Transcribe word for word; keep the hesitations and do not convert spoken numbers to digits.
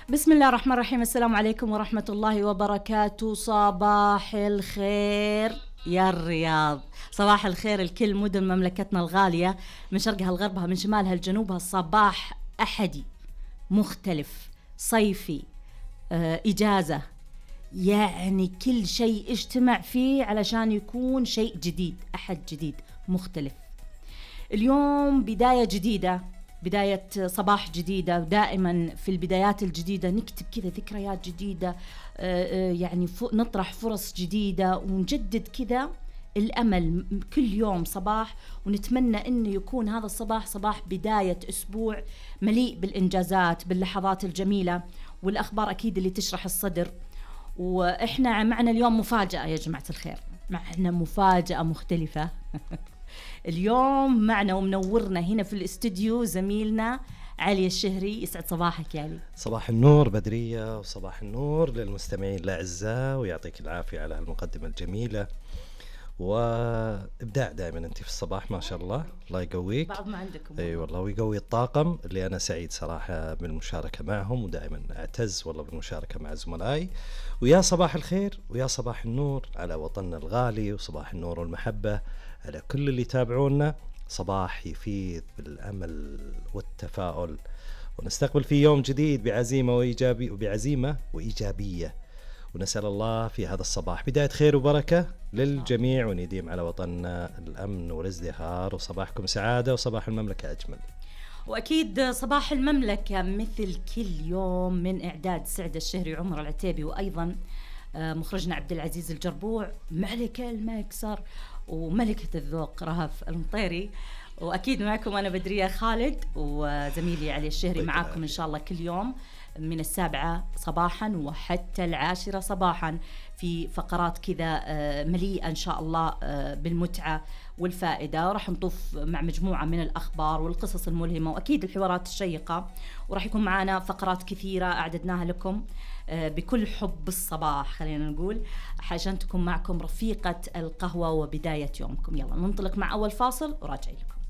بسم الله الرحمن الرحيم. السلام عليكم ورحمة الله وبركاته. صباح الخير يا الرياض، صباح الخير لكل مدن مملكتنا الغالية، من شرقها لغربها، من شمالها لجنوبها. الصباح أحدي مختلف، صيفي، آه، إجازة، يعني كل شيء اجتمع فيه علشان يكون شيء جديد، أحد جديد مختلف. اليوم بداية جديدة، بداية صباح جديدة، ودائما في البدايات الجديدة نكتب كذا ذكريات جديدة، يعني نطرح فرص جديدة ونجدد كذا الأمل كل يوم صباح، ونتمنى أنه يكون هذا الصباح صباح بداية أسبوع مليء بالإنجازات، باللحظات الجميلة والأخبار أكيد اللي تشرح الصدر. وإحنا معنا اليوم مفاجأة يا جماعة الخير، معنا مفاجأة مختلفة. اليوم معنا ومنورنا هنا في الاستوديو زميلنا علي الشهري. يسعد صباحك يا علي. صباح النور بدرية، وصباح النور للمستمعين الأعزاء، ويعطيك العافية على المقدمة الجميلة وإبداع دائما أنت في الصباح، ما شاء الله، الله يقويك. بعض ما عندكم. أي والله، ويقوي الطاقم اللي أنا سعيد صراحة بالمشاركة معهم، ودائما أعتز والله بالمشاركة مع زملائي. ويا صباح الخير ويا صباح النور على وطننا الغالي، وصباح النور والمحبة على كل اللي يتابعونا. صباح يفيض بالأمل والتفاؤل، ونستقبل في يوم جديد بعزيمة وإيجابي وبعزيمة وإيجابية، ونسأل الله في هذا الصباح بداية خير وبركة للجميع، ونديم على وطننا الأمن والازدهار، وصباحكم سعادة وصباح المملكة أجمل. وأكيد صباح المملكة مثل كل يوم من إعداد سعد الشهري وعمر العتيبي، وأيضا مخرجنا عبد العزيز الجربوع، ملكة المكسر وملكة الذوق رهف المطيري، وأكيد معكم أنا بدرية خالد وزميلي علي الشهري، معاكم إن شاء الله كل يوم من السابعة صباحا وحتى العاشرة صباحا في فقرات كذا مليئة إن شاء الله بالمتعة والفائدة. وراح نطوف مع مجموعة من الأخبار والقصص الملهمة وأكيد الحوارات الشيقة، وراح يكون معنا فقرات كثيرة أعددناها لكم بكل حب الصباح، خلينا نقول، عشان تكون معكم رفيقة القهوة وبداية يومكم. يلا ننطلق مع أول فاصل وراجعي لكم.